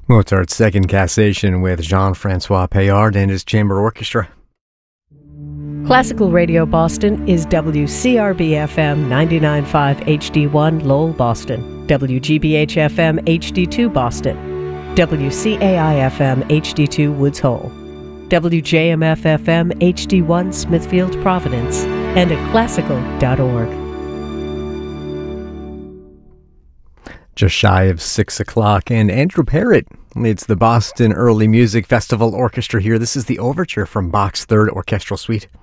Mozart's Second Cassation with Jean-Francois Payard and his chamber orchestra. Classical Radio Boston is WCRB-FM 99.5 HD1 Lowell, Boston, WGBH-FM HD2 Boston, WCAI-FM HD2 Woods Hole, WJMF-FM HD1 Smithfield, Providence, and at classical.org. Just shy of 6 o'clock, and Andrew Parrott leads the Boston Early Music Festival Orchestra here. This is the overture from Bach's Third Orchestral Suite.